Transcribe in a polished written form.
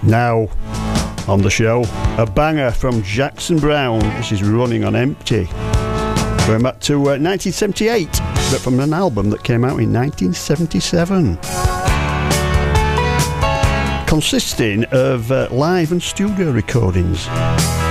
Now, on the show, a banger from Jackson Browne. This is Running on Empty. Going back to 1978, but from an album that came out in 1977. Consisting of live and studio recordings.